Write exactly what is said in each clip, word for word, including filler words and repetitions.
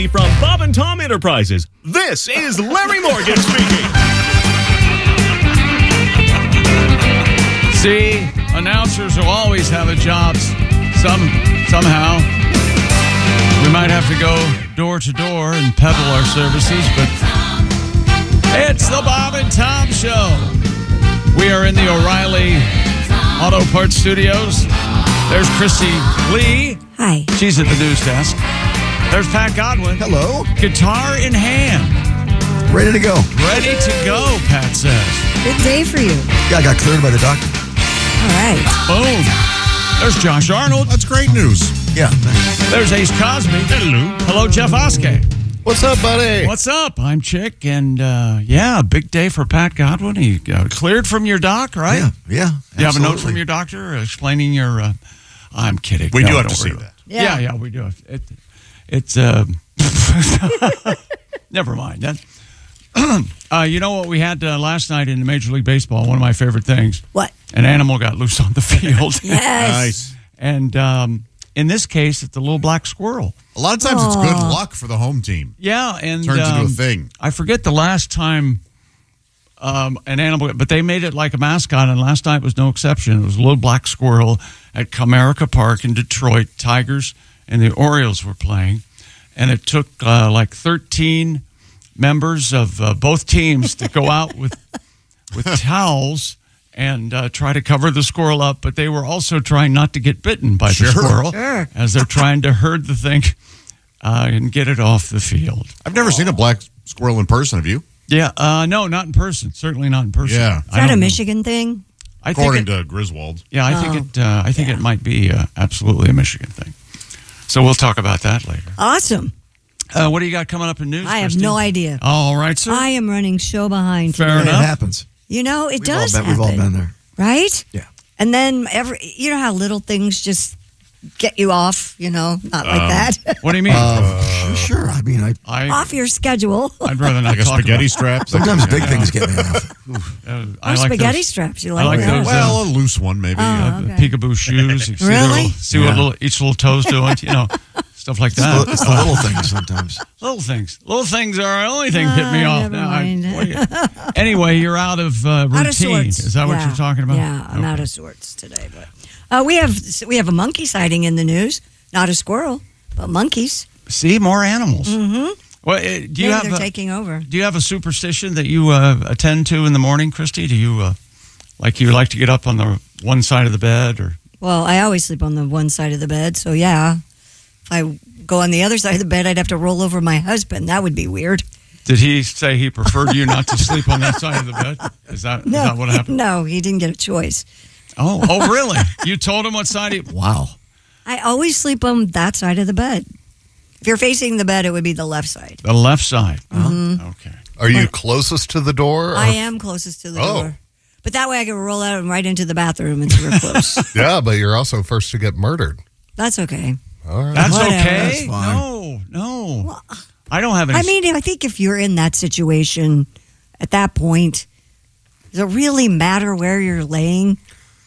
Morty from Bob and Tom Enterprises. This is Larry Morgan speaking. See, announcers will always have a job some, somehow. We might have to go door to door and peddle our services, but it's the Bob and Tom Show. We are in the O'Reilly Auto Parts Studios. There's Christy Lee. Hi. She's at the news desk. There's Pat Godwin. Hello. Guitar in hand. Ready to go. Ready to go, Pat says. Good day for you. Yeah, I got cleared by the doctor. All right. Boom. There's Josh Arnold. That's great news. Yeah. Thanks. There's Ace Cosby. Hello. Hello, Jeff Oskey. What's up, buddy? What's up? I'm Chick, and uh, yeah, big day for Pat Godwin. He uh, cleared from your doc, right? Yeah. Yeah. You have a note absolutely. from your doctor explaining your... Uh, I'm kidding. We No, do have don't to see worry. that. Yeah. Yeah. yeah, yeah, we do. It, it's... Uh, never mind. That, uh, you know what we had uh, last night in Major League Baseball? One of my favorite things. What? An animal got loose on the field. Yes. Nice. And um, in this case, it's a little black squirrel. A lot of times it's good luck for the home team. Yeah, and Turns um, into a thing. I forget the last time um, an animal, but they made it like a mascot, and last night was no exception. It was a little black squirrel at Comerica Park in Detroit. Tigers and the Orioles were playing, and it took uh, like thirteen members of uh, both teams to go out with with towels and uh, try to cover the squirrel up, but they were also trying not to get bitten by Sure. the squirrel Sure. as they're trying to herd the thing uh, and get it off the field. I've never seen a black squirrel in person. Have you? Yeah, uh, no, not in person. Certainly not in person. Yeah. Is I that don't a know. Michigan thing? I think According it, to Griswold. yeah, I Oh. think it. Uh, I think Yeah. it might be uh, absolutely a Michigan thing. So we'll talk about that later. Awesome. Uh, what do you got coming up in news? I have Christy? no idea. All right, sir. I am running show behind. Fair Yeah, today. it enough. happens. You know, it We've does all been, happen. We've all been there. Right? Yeah. And then every, you know how little things just get you off, you know, not like Um, that. What do you mean? Uh, sure. I mean, I I, off your schedule. I'd rather not Like a talk spaghetti about, strap. sometimes big things get me off. Uh, Or I like spaghetti those, straps. You I like, like that? those, Well, a loose one, maybe. Oh. uh, okay. peekaboo shoes. You see, their Really? little, see what Yeah. little, each little toe's doing. You know, stuff like It's the, that. it's the little things sometimes. Little things. Little things are the only thing hit me Ah, off. never Now, I- mind. what do you- anyway, you're out of uh, routine. Out of sorts. Is that what Yeah. you're talking about? Yeah, I'm Okay. out of sorts today. But uh, we have we have a monkey sighting in the news. Not a squirrel, but monkeys. See, more animals. Mm-hmm. Well, uh, do you Maybe have they're a, taking over. do you have a superstition that you uh, attend to in the morning, Christy? Do you uh, like you like to get up on the one side of the bed, or Well, I always sleep on the one side of the bed, so yeah. If I go on the other side of the bed, I'd have to roll over my husband. That would be weird. did he say he preferred you not to sleep on that side of the bed? Is that is that what happened? No, he didn't get a choice. Oh, oh, really? You told him what side? He, Wow. I always sleep on that side of the bed. If you're facing the bed, it would be the left side. the left side. Mm-hmm. Okay. Are you closest to the door? Or? I am closest to the Oh. door. But that way I can roll out and right into the bathroom and we're close. Yeah, but you're also first to get murdered. That's okay. All right. That's Whatever. okay. That's fine. No, no. I don't have any. I mean, I think if you're in that situation at that point, does it really matter where you're laying?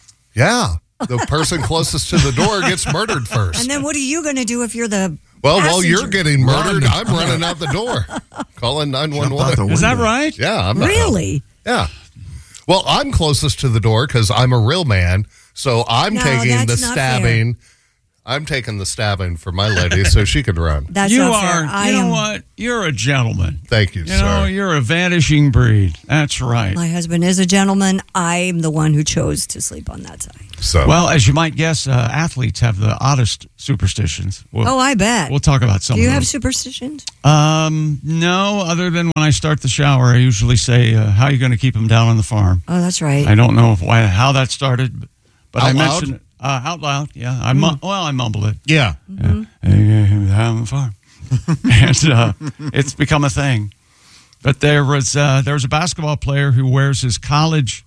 Yeah. The person closest to the door gets murdered first. And then what are you going to do if you're the well, while passenger? you're getting murdered, I'm running out the door. Calling nine one Jump out the one. is that window. right? Yeah, I'm not. Really? Yeah. Well, I'm closest to the door because I'm a real man. So I'm No, taking the that's not stabbing. I'm taking the stabbing for my lady so she can run. That's you not are. fair. I you know am, what? You're a gentleman. Thank you, You sir. know, you're a vanishing breed. That's right. My husband is a gentleman. I'm the one who chose to sleep on that side. so, Well, as you might guess, uh, athletes have the oddest superstitions. We'll, Oh, I bet. we'll talk about some Do you of have those. superstitions? Um, no, other than when I start the shower, I usually say, uh, "How are you going to keep them down on the farm?" Oh, that's right. I don't know why how that started, but I Out loud? mentioned it uh, out loud. Yeah, I mu- well, I mumble it. Yeah. Mm-hmm. Yeah, on the farm, and uh, it's become a thing. But there was uh, there was a basketball player who wears his college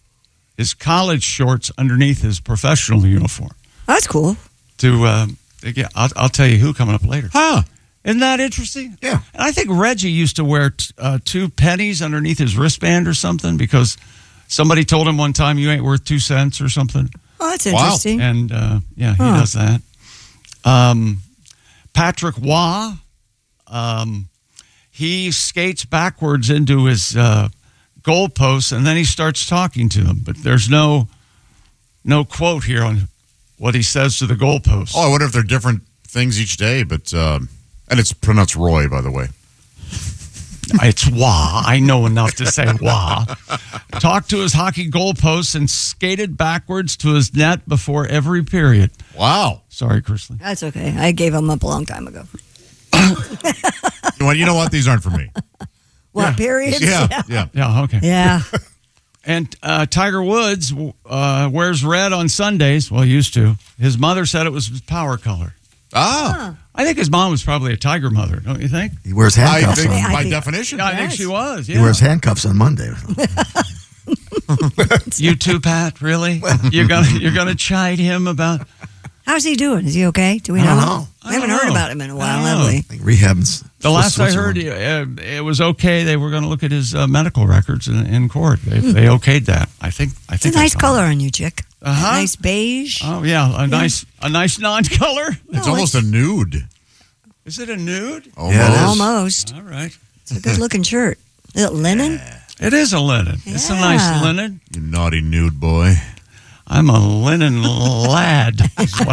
his college shorts underneath his professional uniform. That's cool. To uh, yeah, I'll, I'll tell you who coming up later. Huh. Isn't that interesting? Yeah. And I think Reggie used to wear t- uh, two pennies underneath his wristband or something because somebody told him one time you ain't worth two cents or something. Oh, that's Wow. interesting. And uh, yeah, he Huh. does that. Um, Patrick Waugh um, he skates backwards into his uh, goalposts, and then he starts talking to them. But there's no no quote here on what he says to the goalposts. Oh, I wonder if they're different things each day, but um, and it's pronounced Roy, by the way. It's wah. I know enough to say wah. Talked to his hockey goalposts and skated backwards to his net before every period. Wow. Sorry, Chrisley. That's okay. I gave him up a long time ago. You know, you know what? These aren't for me. What, periods? Yeah, yeah. Yeah, okay. Yeah. And uh, Tiger Woods uh, wears red on Sundays. Well, he used to. His mother said it was his power color. Ah, I think his mom was probably a Tiger mother, don't you think? He wears I handcuffs think on. I by think- definition. Yeah, I think Yes. she was. He Yeah. wears handcuffs on Monday. You too, Pat? Really? You're gonna you're gonna chide him about? How's he doing? Is he okay? Do we I know? don't know. We haven't I don't heard know. about him in a I while, don't have know. we? I think rehab's. The last I Switzerland. heard, uh, it was okay. They were going to look at his uh, medical records in, in court. They, they okayed that. I think. I It's think a nice I saw color it. on you, chick. Uh-huh. Nice beige. Oh yeah, a nice a nice non-color. It's No, almost a nude. Is it a nude? Almost. Yeah, it is. Almost. All right. It's a good looking shirt. Is it linen? It is a linen. It's a Yeah. nice linen. You naughty nude boy. I'm a linen lad. Is what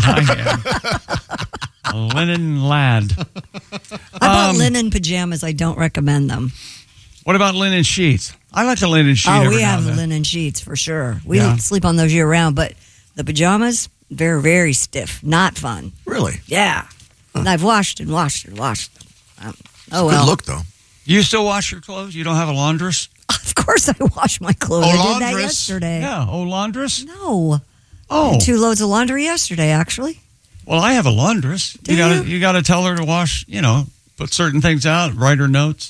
I am. A linen lad. I bought Um, linen pajamas. I don't recommend them. What about linen sheets? I like a linen sheet. Oh, every we now have and then. linen sheets for sure. We Yeah. sleep on those year round, but the pajamas, they're very stiff. Not fun. Really? Yeah. And I've washed and washed and washed them. Um, oh, well. Good look, though. You still wash your clothes? You don't have a laundress? Of course I wash my clothes. Oh, I did that laundress? yesterday. Yeah. Oh, laundress? No. Oh. Two loads of laundry yesterday, actually. Well, I have a laundress. Do you gotta you? you gotta tell her to wash, you know, put certain things out, write her notes.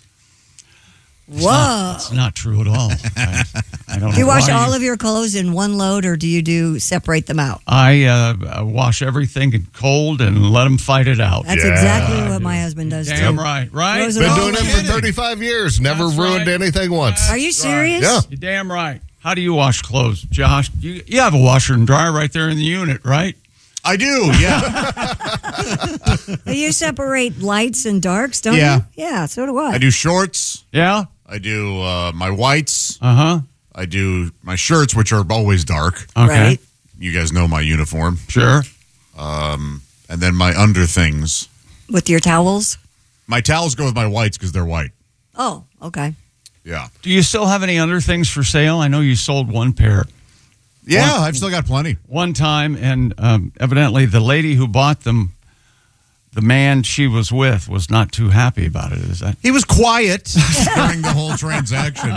Whoa. It's not true at all. I, I don't Do you know wash why all of your clothes in one load, or do you do separate them out? I uh, wash everything in cold and let them fight it out. That's Yeah. exactly what my husband does Damn too. right, right? Throws it Been all doing it in. for thirty-five years. Never That's ruined right. anything once. Are you serious? Yeah. You're damn right. How do you wash clothes, Josh? You you have a washer and dryer right there in the unit, right? I do, yeah. You separate lights and darks, don't Yeah. you? Yeah, so do I. I do shorts. Yeah. I do uh, my whites. Uh huh. I do my shirts, which are always dark. Okay. Right. You guys know my uniform. Sure. And then my under things. With your towels? My towels go with my whites because they're white. Oh, okay. Yeah. Do you still have any under things for sale? I know you sold one pair Yeah, One- I've still got plenty. one time, and um, evidently the lady who bought them, the man she was with, was not too happy about it. Is that? He was quiet during the whole transaction.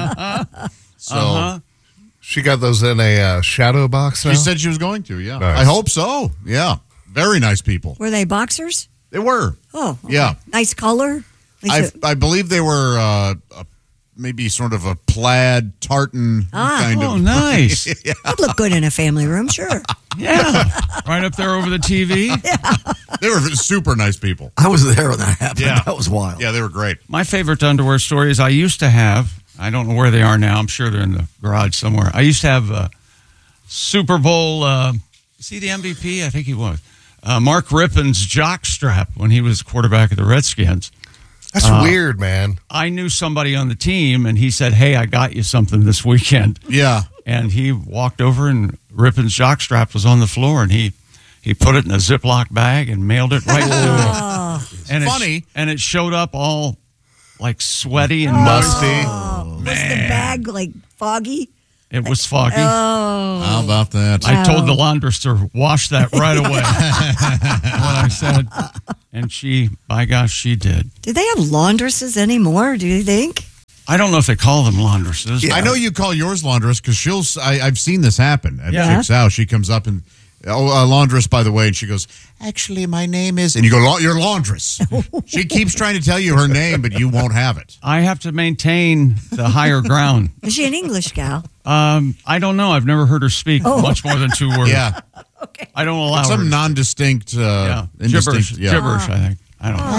So Uh-huh. She got those in a uh, shadow box now? she said she was going to, yeah. Nice. I hope so. Yeah. Very nice people. Were they boxers? They were. Oh, okay. Yeah. Nice color? At least I I believe they were uh, a, maybe sort of a plaid tartan Ah. kind Oh, of. nice. it would look good in a family room, sure. Yeah. Right up there over the T V. They were super nice people. I was there when that happened. Yeah. That was wild. Yeah, they were great. My favorite underwear stories I used to have, I don't know where they are now. I'm sure they're in the garage somewhere. I used to have uh, Super Bowl, uh, is he the M V P? I think he was. Uh, Mark Rippon's jock strap when he was quarterback of the Redskins. That's Uh, weird, man. I knew somebody on the team, and he said, "Hey, I got you something this weekend." Yeah. And he walked over, and Rippon's jock strap was on the floor, and he he put it in a Ziploc bag and mailed it right to Oh, him. And Funny. it, and it showed up all like sweaty and Musty. was the bag like foggy? It was foggy. Oh. How about that? I told the laundress to wash that right away. What I said, and she, by gosh, she did. Do they have laundresses anymore, do you think? I don't know if they call them laundresses. I know you call yours laundress because she'll. I, I've seen this happen at Yeah. Chick's house. She comes up and, oh, uh, laundress, by the way, and she goes, actually, my name is, and you go, "La- you're laundress. She keeps trying to tell you her name, but you won't have it. I have to maintain the higher ground. Is she an English gal? Um, I don't know. I've never heard her speak Oh. much more than two words. Yeah, Okay. I don't allow her. some non-distinct, uh, yeah. indistinct- Gibberish. yeah. Gibberish, I think. I don't know.